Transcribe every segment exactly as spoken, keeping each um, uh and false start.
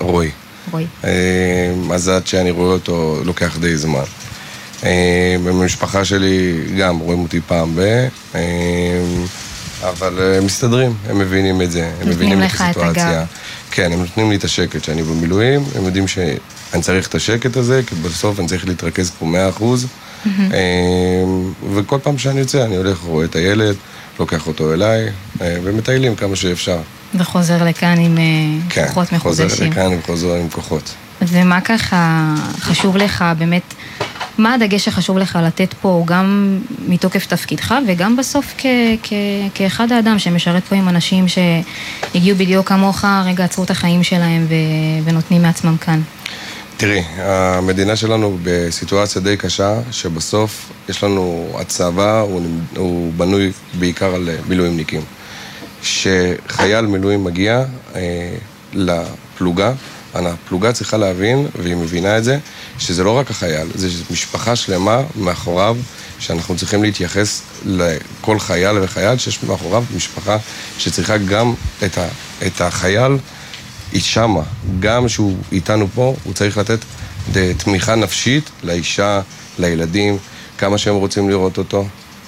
רוי. רוי. אז עד שאני רואה אותו לוקח די זמן. במשפחה שלי גם רואים אותי פעם ב... אבל הם מסתדרים, הם מבינים את זה, הם מבינים את הסיטואציה. כן, הם נותנים לי את השקט שאני במילואים, הם יודעים שאני צריך את השקט הזה, כי בסוף אני צריך להתרכז פה מאה אחוז, וכל פעם שאני יוצא, אני הולך, רואה את הילד, לוקח אותו אליי, ומטיילים כמה שאפשר. וחוזר לכאן עם כוחות מחודשים. חוזר לכאן עם חוזר עם כוחות. ומה ככה חשוב לך באמת, מה הדגש שחשוב לך לתת פה, גם מתוקף תפקידך, וגם בסוף כ- כ- כאחד האדם שמשרת פה עם אנשים שהגיעו בדיוק כמוך, רגע עצרו את החיים שלהם ו- ונותנים מעצמם כאן? תראי, המדינה שלנו בסיטואציה די קשה, שבסוף יש לנו הצבא, הוא, הוא בנוי בעיקר על מילואימניקים. שחייל מילואים מגיע אה, לפלוגה, הפלוגה צריכה להבין, והיא מבינה את זה, שזה לא רק החייל, זה משפחה שלמה מאחוריו, שאנחנו צריכים להתייחס לכל חייל וחייל, שיש מאחוריו משפחה שצריכה גם את, ה, את החייל, היא שמה, גם שהוא איתנו פה, הוא צריך לתת תמיכה נפשית לאישה, לילדים, כמה שהם רוצים לראות אותו,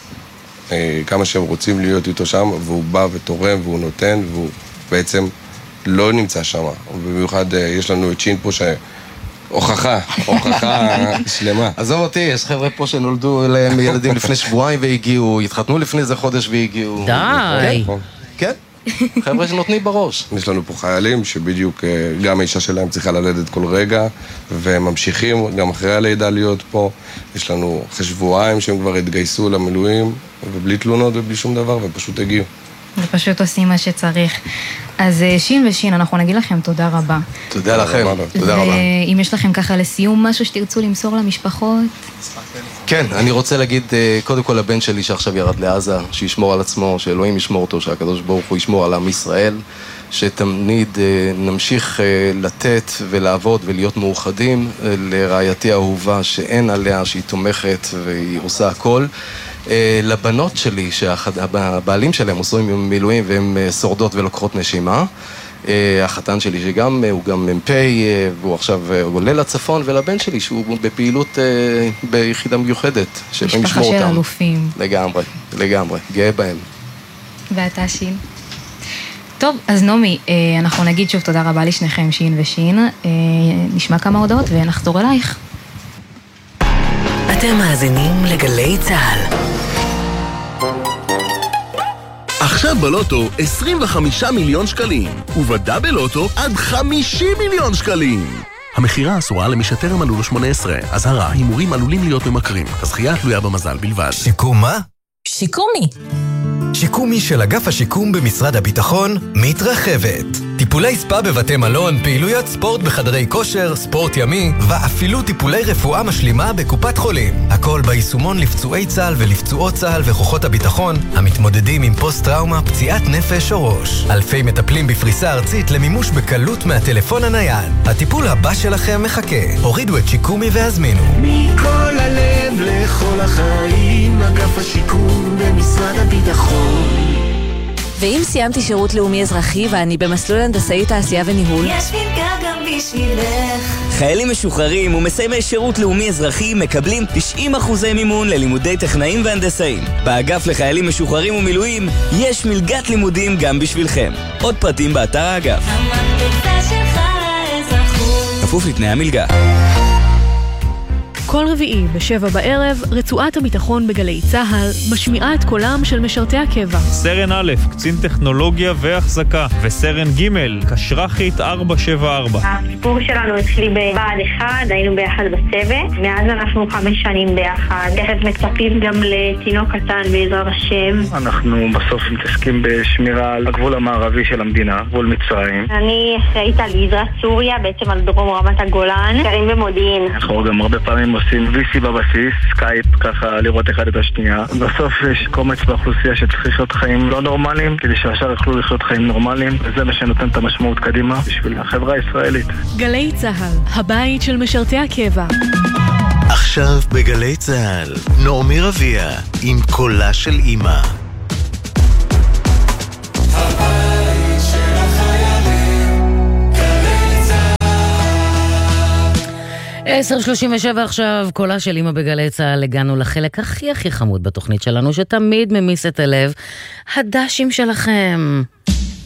כמה שהם רוצים להיות איתו שם, והוא בא ותורם והוא נותן, והוא בעצם לא נמצא שם. ובמיוחד יש לנו את שין פה שהוכחה, הוכחה שלמה. עזוב אותי, יש חבר'ה פה שנולדו להם ילדים לפני שבועיים והגיעו, התחתנו לפני זה חודש והגיעו. די! כן, חבר'ה שנותנים בראש. יש לנו פה חיילים שבדיוק גם האישה שלהם צריכה ללדת כל רגע, והם ממשיכים גם אחרי הלידה להיות פה. יש לנו אחרי שבועיים שהם כבר התגייסו למילואים, ובלי תלונות ובלי שום דבר, ופשוט הגיעו. ופשוט עושים מה שצריך. אז שין ושין, אנחנו נגיד לכם תודה רבה. תודה לכם, תודה רבה. ואם יש לכם ככה לסיום משהו שתרצו למסור למשפחות? כן, אני רוצה להגיד קודם כל לבן שלי שעכשיו ירד לעזה, שישמור על עצמו, שאלוהים ישמור אותו, שהקדוש ברוך הוא ישמור על עם ישראל, שתמיד נמשיך לתת ולעבוד ולהיות מאוחדים, לרעייתי האהובה שאין עליה, שהיא תומכת והיא עושה הכל. לבנות שלי, שהבעלים שלהם עושים מילואים והן שורדות ולוקחות נשימה. החתן שלי שגם, הוא גם מ"פ, והוא עכשיו עולה לצפון, ולבן שלי שהוא בפעילות ביחידה מיוחדת. משפחה של אלופים. לגמרי, לגמרי, גאה בהם. ואתה שין? טוב, אז נעמי, אנחנו נגיד שוב תודה רבה לשניכם, שין ושין. נשמע כמה הודעות ונחזור אלייך. אתם מאזינים לגלי צהל. עכשיו בלוטו עשרים וחמישה מיליון שקלים, ובדאבל לוטו עד חמישים מיליון שקלים. המחירה אסורה למי שטרם מלאו לו שמונה עשרה. אזהרה, הימורים עלולים להיות ממכרים. הזכייה תלויה במזל בלבד. שיקום מה? שיקומי. שיקומי של אגף השיקום במשרד הביטחון מתרחבת. טיפולי ספה בבתי מלון, פעילויות ספורט בחדרי כושר, ספורט ימי, ואפילו טיפולי רפואה משלימה בקופת חולים. הכל ביישומון לפצועי צה"ל ולפצועות צה"ל וכוחות הביטחון המתמודדים עם פוסט-טראומה, פציעת נפש או ראש. אלפי מטפלים בפריסה ארצית למימוש בקלות מהטלפון הנייד. הטיפול הבא שלכם מחכה. הורידו את שיקומי והזמינו. מכל הלב לכל החיים, אגף השיקום במשרד הביטחון. ואם סיימתי שירות לאומי אזרחי ואני במסלול הנדסאי תעשייה וניהול, יש מלגה גם בשבילך. חיילים משוחררים ומסיימי שירות לאומי אזרחי מקבלים תשעים אחוזי מימון ללימודי טכנאים והנדסאים. באגף לחיילים משוחררים ומילואים יש מלגת לימודים גם בשבילכם. עוד פרטים באתר האגף. המלגה שלך לאזרחות. כפוף לתנאי המלגה. כל רביעי בשבע בערב, רצועת הביטחון בגלי צהל משמיעה את קולם של משרתי הקבע. סרן א', קצין טכנולוגיה והחזקה, וסרן ג', קשרחית ארבע שבע ארבע. הסיפור שלנו אצלי בבה"ד אחד, היינו ביחד בצוות, מאז אנחנו חמש שנים ביחד. תכף מצפים גם לתינוק קטן בעזרת השם. אנחנו בסוף מתעסקים בשמירה על הגבול המערבי של המדינה, גבול מצרים. אני אחראית על גזרת סוריה, בעצם על דרום רמת הגולן, גרים במודיעין. אנחנו גם הרבה פעמים עושים וי סי בבסיס, סקייפ, ככה לראות אחד את השנייה. בסוף יש קומץ באוכלוסייה שצריך לחיות חיים לא נורמליים, כדי שהשאר יוכלו לחיות חיים נורמליים, וזה מה שנותן את המשמעות קדימה בשביל החברה הישראלית. גלי צהל, הבית של משרתי הקבע. עכשיו בגלי צהל, נעמי רביע, עם קולה של אמא. הבית של החיילים, גלי צהל. עשר שלושים ושבע עכשיו, קולה של אמא בגלי צהל, הגענו לחלק הכי הכי חמוד בתוכנית שלנו, שתמיד ממיס את הלב, הדשים שלכם.